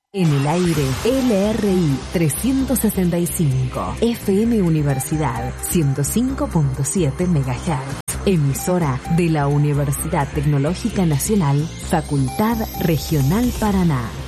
En el aire, LRI 365, FM Universidad 105.7 MHz, emisora de la Universidad Tecnológica Nacional, Facultad Regional Paraná.